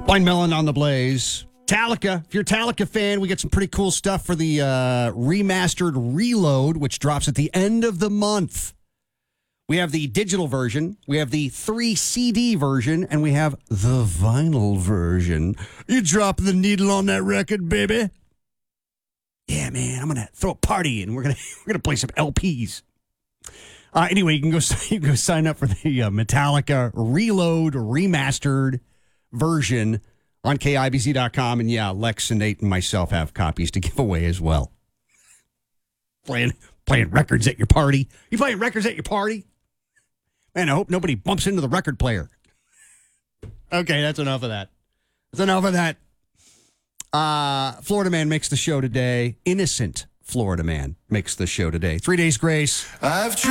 Blind Melon on the Blaze. Metallica. If you're a Metallica fan, we get some pretty cool stuff for the remastered Reload, which drops at the end of the month. We have the digital version, we have the 3 CD version, and we have the vinyl version. You drop the needle on that record, baby. Yeah, man, I'm gonna throw a party and we're gonna play some LPs. Anyway, you can go sign up for the Metallica Reload remastered version on KIBZ.com. And yeah, Lex and Nate and myself have copies to give away as well. Playing records at your party. You playing records at your party? Man, I hope nobody bumps into the record player. Okay, that's enough of that. Florida Man makes the show today. Innocent Florida Man makes the show today. 3 Days Grace.